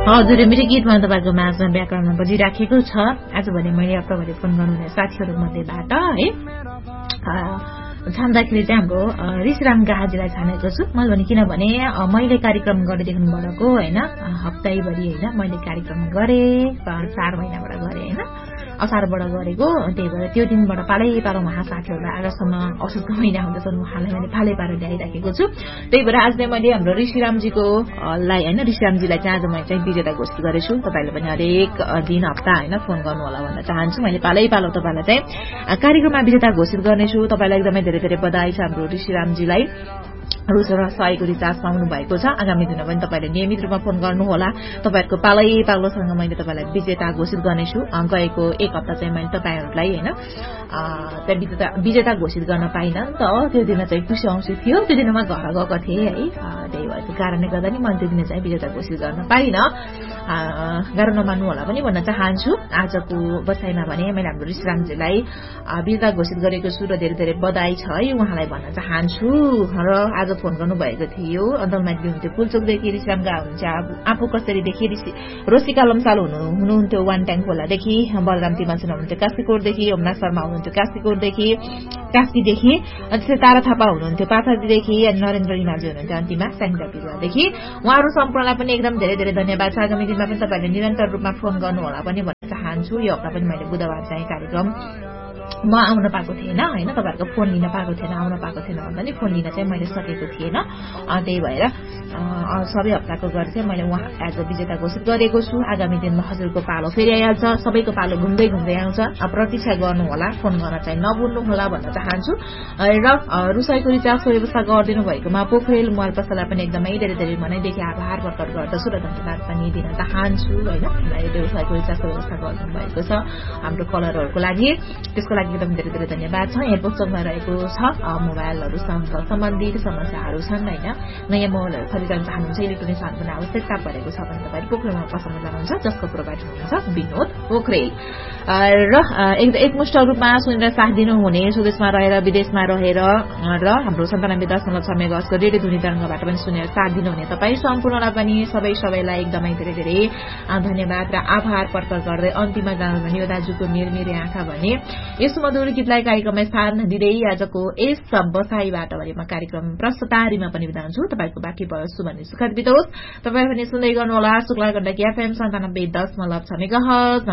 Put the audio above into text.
हजुर मेरो गीतमा तपाईँको माझमा व्याकरण बजिराखेको छ। आज भने मैले तपाईँले फोन गर्नुहुने साथीहरू मध्येबाट है छान्दाखेरि चाहिँ हाम्रो ऋषिराम गाहाजीलाई छानेको छु मैले भने, किनभने मैले कार्यक्रम गरेदेखि बडको होइन हप्तैभरि होइन मैले कार्यक्रम गरेँ 4 महिनाबाट गरेँ होइन असारबाट गरेको। त्यही भएर त्यो दिनबाट पालै पालो उहाँ साथीहरूलाई आजसम्म असोजको महिना हुँदैछन् उहाँलाई मैले पालै पालो ल्याइराखेको छु। त्यही भएर आज चाहिँ मैले हाम्रो ऋषिरामजीको लाई होइन ऋषिरामजीलाई चाहिँ आज मैले चाहिँ विजेता घोषित गरेछु। तपाईँले पनि हरेक दिन हप्ता होइन फोन गर्नु होला भन्न चाहन्छु। मैले पालै पालो तपाईँलाई चाहिँ कार्यक्रममा विजेता घोषित गर्नेछु। तपाईँलाई एकदमै धेरै धेरै बधाई छ हाम्रो ऋषिरामजीलाई सयको रिचार्ज पाउनु भएको छ। आगामी दिनमा पनि तपाईँले नियमित रूपमा फोन गर्नुहोला। तपाईँहरूको पालै पालोसँग मैले तपाईँलाई विजेता घोषित गर्नेछु। गएको एक हप्ता चाहिँ मैले तपाईँहरूलाई होइन विजेता घोषित गर्न पाइनँ नि त। त्यो दिन चाहिँ खुसी औँसी थियो, त्यो दिनमा घर गएको थिएँ है। त्यही भएको कारणले गर्दा नि मैले त्यो दिन चाहिँ विजेता घोषित गर्न पाइनँ। गाह्रो नमान्नु होला पनि भन्न चाहन्छु। आजको बसाइमा भने मैले हाम्रो ऋषिरामजीलाई विजेता घोषित गरेको छु र धेरै धेरै बधाई छ है उहाँलाई भन्न चाहन्छु। र आज फोन गर्नुभएको थियो अन्तमाइली हुन्थ्यो पुलचोकदेखि ऋषिराम गा हुन्छ आफू कसरीदेखि रोसिका लम्साल हुनुहुन्थ्यो वान ट्याङ खोलादेखि, बलराम तिमासन हुनुहुन्थ्यो काशीकोटदेखि, ओमनाथ शर्मा हुनुहुन्थ्यो काशीकोटदेखि कास्कीदेखि, त्यसै तारा थापा हुनुहुन्थ्यो पाथाजीदेखि, अनि नरेन्द्र रिमाजी हुनुहुन्थ्यो अन्तिममा स्याङ्जा बिरुवादेखि। उहाँहरू सम्पूर्णलाई पनि एकदम धेरै धेरै धन्यवाद छ। आगामी दिनमा पनि तपाईँहरूले निरन्तर रूपमा फोन गर्नुहोला पनि भन्न चाहन्छु। यो हप्ता पनि मैले बुधबार चाहिँ कार्यक्रम म आउन पाएको थिएन होइन, तपाईँहरूको फोन लिन पाएको थिएन, आउन पाएको थिएन भन्दा नि फोन लिन चाहिँ मैले सकेको थिएन। त्यही भएर सबै हप्ताको गरी चाहिँ मैले उहाँ आज विजेता घोषित गरेको छु। आगामी दिनमा हजुरको पालो फेरि आइहाल्छ, सबैको पालो घुम्दै घुम्दै आउँछ। प्रतीक्षा गर्नुहोला, फोन गर्न चाहिँ नभुल्नुहोला भन्न चाहन्छु। र रुसाईको रिचार्जको व्यवस्था गरिदिनु भएकोमा पोखरेल मोबाइल पसललाई पनि एकदमै धेरै धेरै मनैदेखि आभार प्रकट गर्दछु र धन्यवाद पनि दिन चाहन्छु होइन। रुसाईको रिचार्जको व्यवस्था गरिदिनु भएको छ हाम्रो कलरहरूको लागि, त्यसको लागि एकदम धेरै धेरै धन्यवाद छ। यहाँ पोस्टमा रहेको छ मोबाइलहरूसँग सम्बन्धित समस्याहरू छन् होइन, नयाँ मोबाइलहरू खरिदन चाहनुहुन्छ, इलेक्ट्रोनिक साधनको आवश्यकता परेको छ भने तपाईँ पोखरेलमा पसलमा जानुहुन्छ, जसको प्रोभाइडर हुनुहुन्छ विनोद पोखरेल। र एकमुष्ट रूपमा सुनेर साथ दिनुहुने स्वदेशमा रहेर विदेशमा रहेर र हाम्रो 97.6 मेगाहर्जको रेडियो ध्वनि तरङ्गबाट पनि सुनेर साथ दिनुहुने तपाईँ सम्पूर्णलाई पनि सबैलाई एकदमै धेरै धेरै धन्यवाद र आभार प्रकट गर्दै अन्तिममा जानु भने यो दाजुको मेरो आँखा भने यस मधुर गीतलाई कार्यक्रममा स्थान दिँदै आजको यस बसाईबाट भने म कार्यक्रम प्रस्तुतारीमा पनि बिदा हुन्छु। तपाईँको बाँकी बयसु भन्ने सुखद बितोस्। तपाईँ पनि सुन्दै गर्नुहोला शुक्ला गण्डकी FM 97.6 मेगाहर्ज।